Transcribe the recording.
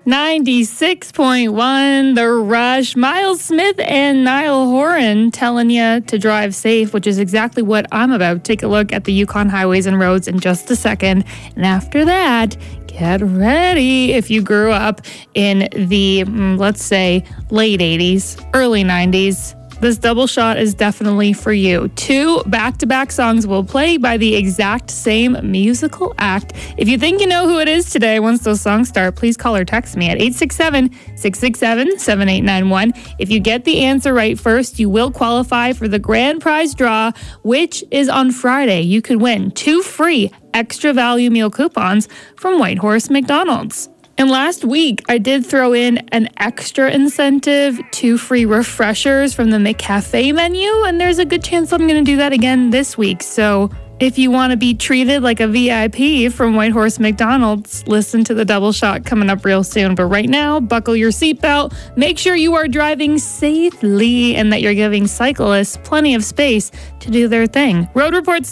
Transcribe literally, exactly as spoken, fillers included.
ninety-six point one, The Rush. Miles Smith and Niall Horan telling you to drive safe, which is exactly what I'm about. Take a look at the Yukon highways and roads in just a second. And after that, get ready if you grew up in the, let's say, late eighties, early nineties. This double shot is definitely for you. Two back-to-back songs will play by the exact same musical act. If you think you know who it is today, once those songs start, please call or text me at eight six seven, six six seven, seven eight nine one. If you get the answer right first, you will qualify for the grand prize draw, which is on Friday. You could win two free extra value meal coupons from Whitehorse McDonald's. And last week, I did throw in an extra incentive, two free refreshers from the McCafe menu, and there's a good chance I'm going to do that again this week. So if you want to be treated like a V I P from Whitehorse McDonald's, listen to the double shot coming up real soon. But right now, buckle your seatbelt, make sure you are driving safely, and that you're giving cyclists plenty of space to do their thing. Road Report's